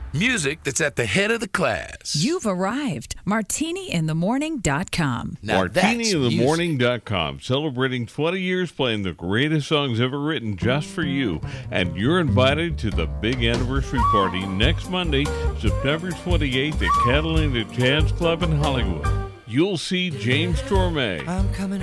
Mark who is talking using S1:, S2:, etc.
S1: Music that's at the head of the class.
S2: You've arrived. MartiniInTheMorning.com.
S1: Now that's music.
S3: MartiniInTheMorning.com, celebrating 20 years playing the greatest songs ever written just for you. And you're invited to the big anniversary party next Monday, September 28th at Catalina Jazz Club in Hollywood. You'll see James Torme,